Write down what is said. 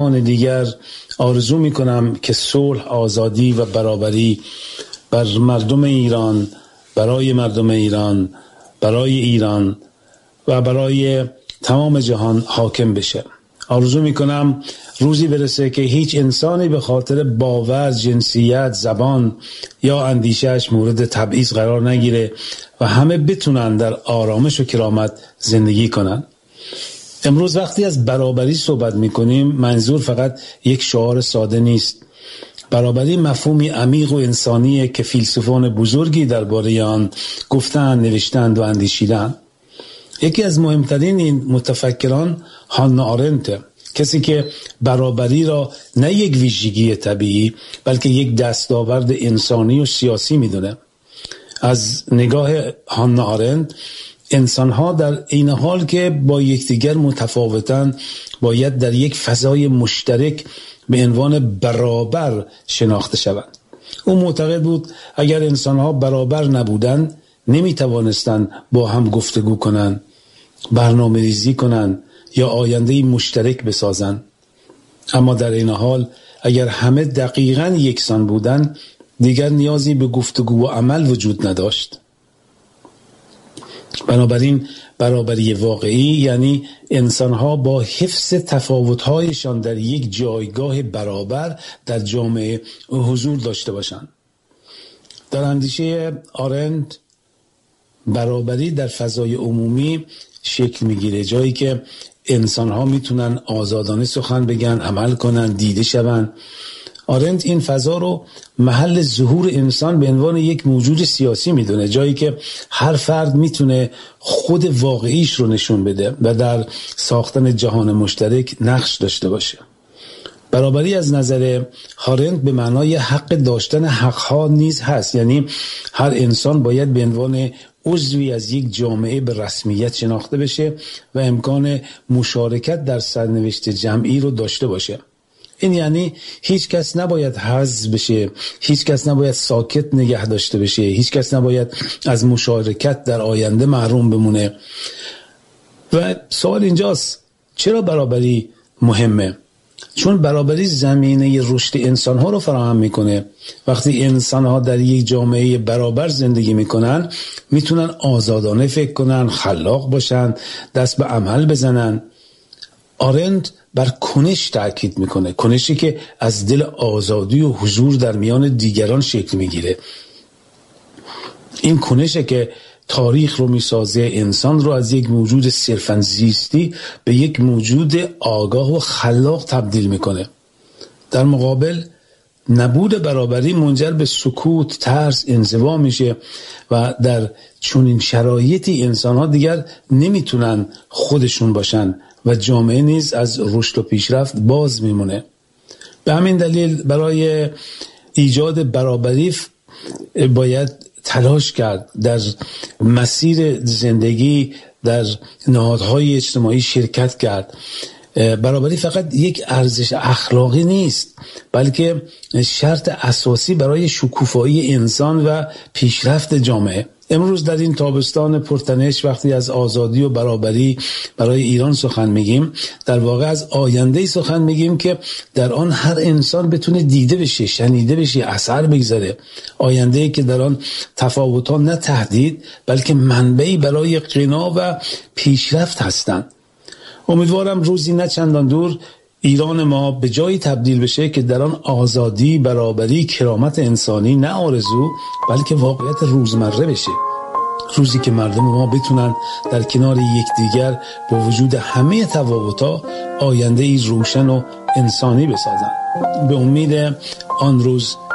دیگر آرزو میکنم که صلح، آزادی و برابری بر مردم ایران، برای مردم ایران، برای ایران و برای تمام جهان حاکم بشه. آرزو میکنم روزی برسه که هیچ انسانی به خاطر باور، جنسیت، زبان یا اندیشهش مورد تبعیض قرار نگیره و همه بتونن در آرامش و کرامت زندگی کنن. امروز وقتی از برابری صحبت میکنیم، منظور فقط یک شعار ساده نیست. برابری مفهومی عمیق و انسانیه که فیلسوفان بزرگی درباره آن گفتند، نوشتند و اندیشیدند. یکی از مهمترین این متفکران هانا آرنت، کسی که برابری را نه یک ویژگی طبیعی بلکه یک دستاورد انسانی و سیاسی میدونه. از نگاه هانا آرنت، انسان‌ها در این حال که با یکدیگر متفاوتن باید در یک فضای مشترک به عنوان برابر شناخته شوند. او معتقد بود اگر انسان‌ها برابر نبودند نمی‌توانستند با هم گفتگو کنند، برنامه‌ریزی کنند یا آینده‌ای مشترک بسازند. اما در این حال اگر همه دقیقاً یکسان بودند دیگر نیازی به گفتگو و عمل وجود نداشت. بنابراین برابری واقعی یعنی انسان‌ها با حفظ تفاوت‌هایشان در یک جایگاه برابر در جامعه حضور داشته باشند. در اندیشه آرنت برابری در فضای عمومی شکل میگیره، جایی که انسان‌ها میتونن آزادانه سخن بگن، عمل کنن، دیده شون. آرنت این فضا رو محل ظهور انسان به عنوان یک موجود سیاسی میدونه، جایی که هر فرد میتونه خود واقعیش رو نشون بده و در ساختن جهان مشترک نقش داشته باشه. برابری از نظر آرنت به معنای حق داشتن حقها نیز هست، یعنی هر انسان باید به عنوان عضوی از یک جامعه به رسمیت شناخته بشه و امکان مشارکت در سرنوشت جمعی رو داشته باشه. این یعنی هیچ کس نباید حذف بشه، هیچ کس نباید ساکت نگه داشته بشه، هیچ کس نباید از مشارکت در آینده محروم بمونه. و سوال اینجاست چرا برابری مهمه؟ چون برابری زمینه رشد انسان‌ها رو فراهم میکنه. وقتی انسان‌ها در یک جامعه برابر زندگی میکنن میتونن آزادانه فکر کنن، خلاق باشن، دست به عمل بزنن. آرنت بر کنش تأکید میکنه، کنشی که از دل آزادی و حضور در میان دیگران شکل میگیره. این کنشه که تاریخ رو میسازه، انسان رو از یک موجود صرفاً زیستی به یک موجود آگاه و خلاق تبدیل میکنه. در مقابل نبود برابری منجر به سکوت، ترس، انزوا میشه و در چنین شرایطی انسان‌ها دیگر نمیتونن خودشون باشن و جامعه نیز از رشد و پیشرفت باز میمونه. به همین دلیل برای ایجاد برابری باید تلاش کرد، در مسیر زندگی در نهادهای اجتماعی شرکت کرد. برابری فقط یک ارزش اخلاقی نیست بلکه شرط اساسی برای شکوفایی انسان و پیشرفت جامعه. امروز در این تابستان پرتنش وقتی از آزادی و برابری برای ایران سخن میگیم، در واقع از آینده‌ای سخن میگیم که در آن هر انسان بتونه دیده بشه، شنیده بشه، اثر بگذاره. آینده‌ای که در آن تفاوت‌ها نه تهدید بلکه منبعی برای غنا و پیشرفت هستند. امیدوارم روزی نه چندان دور ایران ما به جایی تبدیل بشه که در آن آزادی، برابری، کرامت انسانی نه آرزو بلکه واقعیت روزمره بشه. روزی که مردم ما بتونن در کنار یکدیگر با وجود همه تفاوت‌ها آینده‌ای روشن و انسانی بسازن. به امید آن روز